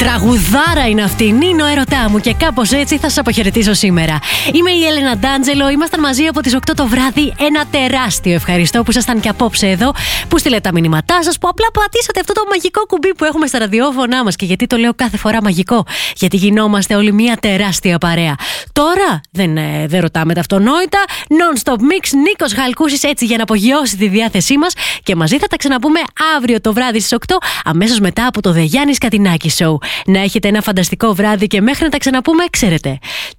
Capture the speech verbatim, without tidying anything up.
Τραγουδάρα είναι αυτή, Νίνο έρωτά μου, και κάπως έτσι θα σας αποχαιρετήσω σήμερα. Είμαι η Έλενα Ντάντζελο, ήμασταν μαζί από τις οκτώ το βράδυ. Ένα τεράστιο ευχαριστώ που ήσασταν και απόψε εδώ, που στείλετε τα μηνύματά σας, που απλά πατήσατε αυτό το μαγικό κουμπί που έχουμε στα ραδιόφωνά μας. Και γιατί το λέω κάθε φορά μαγικό? Γιατί γινόμαστε όλοι μια τεράστια παρέα. Τώρα δεν, ε, δεν ρωτάμε τα αυτονόητα. Non-stop mix, Νίκος Χαλκούσης, έτσι για να απογειώσει τη διάθεσή μας. Και μαζί θα τα ξαναπούμε αύριο το βράδυ στις οκτώ, αμέσως μετά από το The Γιάννης Κατινάκη Show. Να έχετε ένα φανταστικό βράδυ και μέχρι να τα ξαναπούμε, ξέρετε,